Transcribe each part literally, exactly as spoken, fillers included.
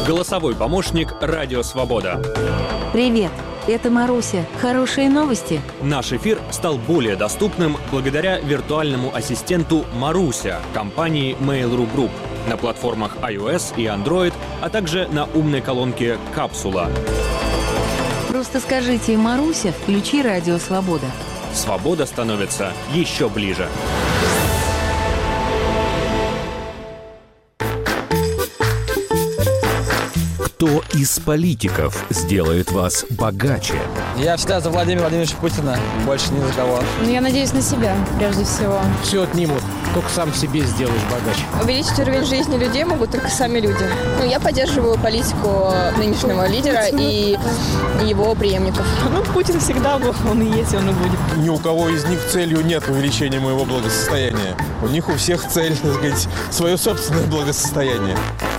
Голосовой помощник «Радио Свобода». Привет, это Маруся. Хорошие новости? Наш эфир стал более доступным благодаря виртуальному ассистенту «Маруся» компании Mail.ru Group на платформах iOS и Android, а также на умной колонке «Капсула». Просто скажите: «Маруся, включи «Радио Свобода». Свобода становится еще ближе. Кто из политиков сделает вас богаче? Я всегда за Владимира Владимировича Путина, больше ни за кого. Ну, я надеюсь на себя, прежде всего. Все отнимут, только сам себе сделаешь богаче. Увеличить уровень жизни людей могут только сами люди. Ну, я поддерживаю политику нынешнего лидера и его преемников. Ну, Путин всегда был, он и есть, он и будет. Ни у кого из них целью нет увеличения моего благосостояния. У них у всех цель, так сказать, свое собственное благосостояние.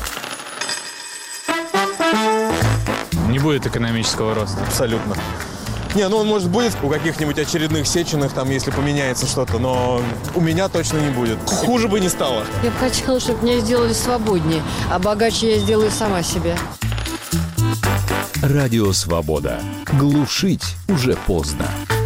Не будет экономического роста. Абсолютно. Не, ну он, может, будет у каких-нибудь очередных Сеченых, там, если поменяется что-то, но у меня точно не будет. Хуже бы не стало. Я бы хотела, чтобы меня сделали свободнее, а богаче я сделаю сама себе. Радио Свобода. Глушить уже поздно.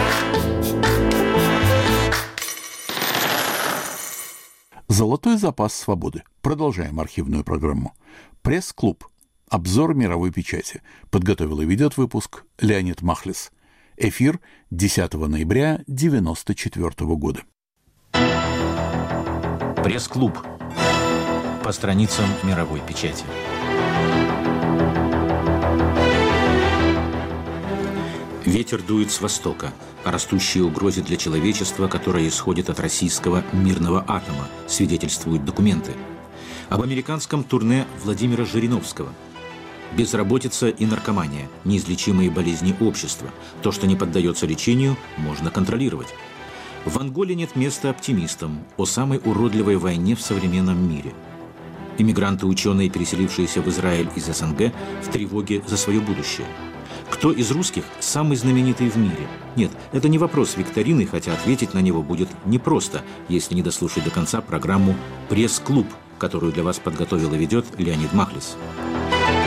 Золотой запас свободы. Продолжаем архивную программу. Пресс-клуб. Обзор мировой печати. Подготовил и ведет выпуск Леонид Махлис. Эфир десятого ноября девяносто четвёртого года. Пресс-клуб. По страницам мировой печати. Ветер дует с востока о растущей угрозе для человечества, которая исходит от российского мирного атома, свидетельствуют документы. Об американском турне Владимира Жириновского. Безработица и наркомания – неизлечимые болезни общества. То, что не поддается лечению, можно контролировать. В Анголе нет места оптимистам о самой уродливой войне в современном мире. Иммигранты-ученые, переселившиеся в Израиль из СНГ, в тревоге за свое будущее. Кто из русских самый знаменитый в мире? Нет, это не вопрос викторины, хотя ответить на него будет непросто, если не дослушать до конца программу «Пресс-клуб», которую для вас подготовил и ведет Леонид Махлис.